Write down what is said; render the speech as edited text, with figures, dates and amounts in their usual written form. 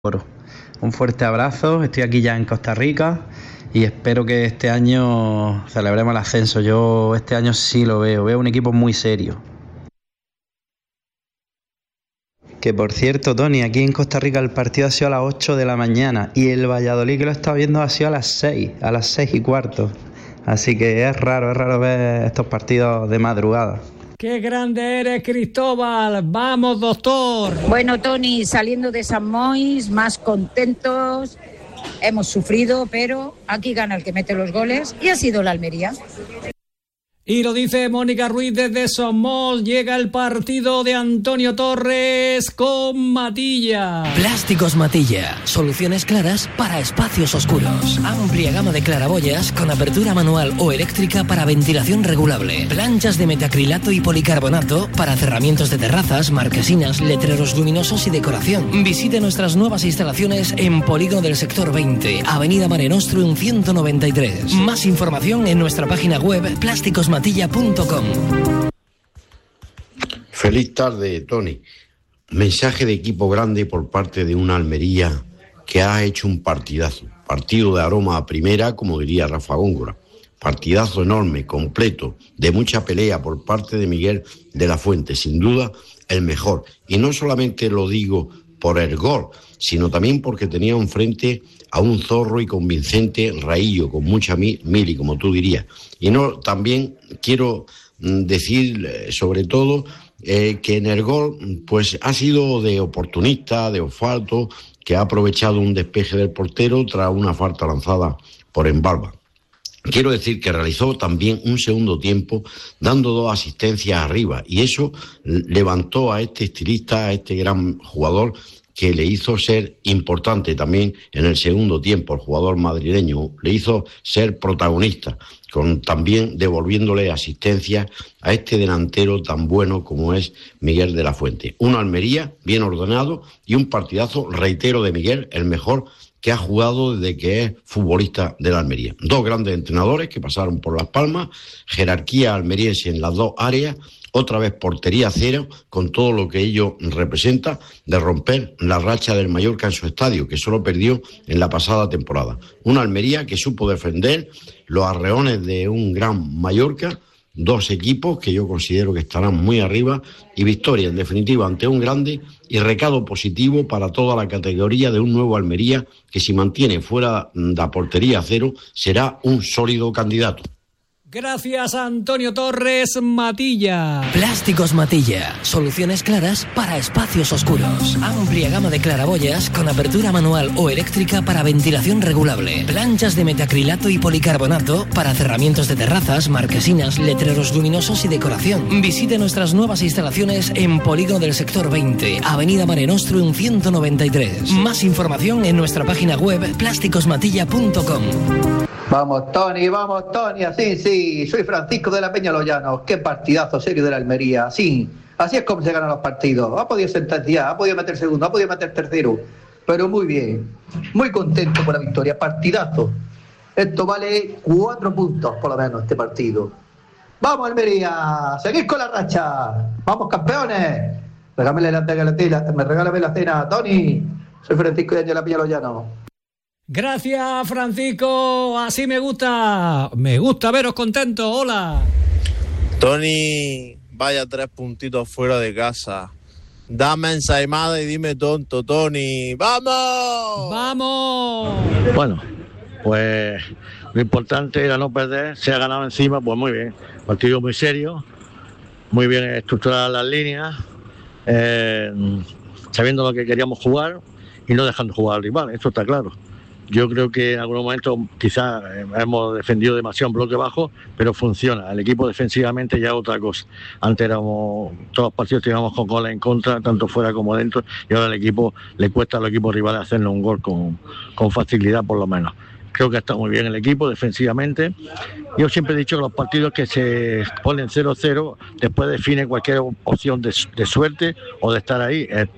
Un fuerte abrazo, estoy aquí ya en Costa Rica y espero que este año celebremos el ascenso. Yo este año sí lo veo un equipo muy serio. Que por cierto, Tony, aquí en Costa Rica el partido ha sido a las 8 de la mañana y el Valladolid que lo está viendo ha sido a las 6:15. Así que es raro ver estos partidos de madrugada. ¡Qué grande eres, Cristóbal! ¡Vamos, doctor! Bueno, Tony, saliendo de San Mois, más contentos. Hemos sufrido, pero aquí gana el que mete los goles y ha sido la Almería. Y lo dice Mónica Ruiz desde Somos. Llega el partido de Antonio Torres con Matilla. Plásticos Matilla. Soluciones claras para espacios oscuros. Amplia gama de claraboyas con apertura manual o eléctrica para ventilación regulable. Planchas de metacrilato y policarbonato para cerramientos de terrazas, marquesinas, letreros luminosos y decoración. Visite nuestras nuevas instalaciones en Polígono del Sector 20, Avenida Mare Nostrum 193. Más información en nuestra página web plásticosmatilla.com. Feliz tarde, Tony. Mensaje de equipo grande por parte de una Almería que ha hecho un partidazo. Partido de aroma a primera, como diría Rafa Góngora. Partidazo enorme, completo, de mucha pelea por parte de Miguel de la Fuente. Sin duda, el mejor. Y no solamente lo digo por el gol, sino también porque tenía enfrente a un zorro y convincente Raillo, con mucha mili, como tú dirías. Y no, también quiero decir, sobre todo, que en el gol pues ha sido de oportunista, de Osvaldo, que ha aprovechado un despeje del portero tras una falta lanzada por Embalba. Quiero decir que realizó también un segundo tiempo dando 2 asistencias arriba, y eso levantó a este estilista, a este gran jugador, que le hizo ser importante también en el segundo tiempo. El jugador madrileño le hizo ser protagonista, también devolviéndole asistencia a este delantero tan bueno como es Miguel de la Fuente. Una Almería bien ordenado y un partidazo, reitero, de Miguel, el mejor que ha jugado desde que es futbolista de la Almería. 2 grandes entrenadores que pasaron por Las Palmas, jerarquía almeriense en las 2 áreas, otra vez portería cero, con todo lo que ello representa, de romper la racha del Mallorca en su estadio, que solo perdió en la pasada temporada. Una Almería que supo defender los arreones de un gran Mallorca, 2 equipos que yo considero que estarán muy arriba, y victoria, en definitiva, ante un grande, y recado positivo para toda la categoría de un nuevo Almería, que si mantiene fuera la portería cero, será un sólido candidato. Gracias, Antonio Torres. Matilla. Plásticos Matilla. Soluciones claras para espacios oscuros. Amplia gama de claraboyas con apertura manual o eléctrica para ventilación regulable. Planchas de metacrilato y policarbonato para cerramientos de terrazas, marquesinas, letreros luminosos y decoración. Visite nuestras nuevas instalaciones en Polígono del Sector 20, Avenida Mare Nostrum 193. Más información en nuestra página web plásticosmatilla.com. Vamos, Tony, así, sí, soy Francisco de la Peña Loyanos. Qué partidazo serio de la Almería, sí, así es como se ganan los partidos. Ha podido sentenciar, ha podido meter segundo, ha podido meter tercero, pero muy bien, muy contento por la victoria, partidazo. Esto vale 4 puntos por lo menos, este partido. Vamos, Almería, seguid con la racha, vamos, campeones. Regálame la cena, Tony. Soy Francisco de la Peña Loyanos. Gracias, Francisco. Así me gusta. Me gusta veros contentos. Hola. Tony, vaya 3 puntitos fuera de casa. Dame ensaimada y dime tonto, Tony. ¡Vamos! ¡Vamos! Bueno, pues lo importante era no perder. Se ha ganado encima, pues muy bien. Partido muy serio, muy bien estructuradas las líneas, sabiendo lo que queríamos jugar y no dejando jugar al rival. Esto está claro. Yo creo que en algunos momentos quizás hemos defendido demasiado en bloque bajo, pero funciona. El equipo defensivamente ya es otra cosa. Antes todos los partidos teníamos con goles en contra, tanto fuera como dentro, y ahora al equipo le cuesta a los equipos rivales hacerle un gol con facilidad, por lo menos. Creo que está muy bien el equipo defensivamente. Yo siempre he dicho que los partidos que se ponen 0-0 después define cualquier opción de suerte o de estar ahí.